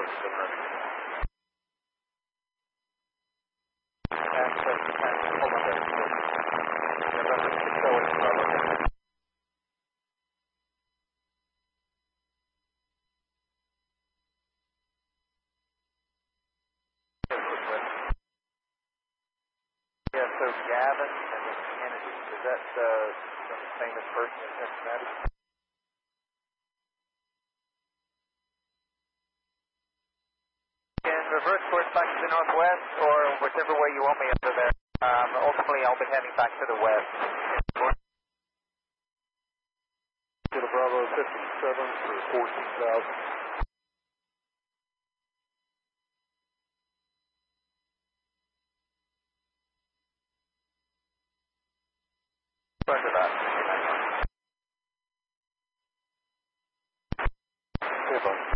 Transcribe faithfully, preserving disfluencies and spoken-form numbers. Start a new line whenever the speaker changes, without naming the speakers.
Bravo seven ready.
Access, access, hold on there. Yeah, that's six oh eight Bravo. Yeah, so Gavin and then Kennedy, is that uh, some famous person in Cincinnati?
Can reverse course back to the northwest, or whichever way you want me under there. Um, ultimately, I'll be heading back to the west.
Kilo Bravo fifty-seven for fourteen thousand.
Roger that.
Okay, bye.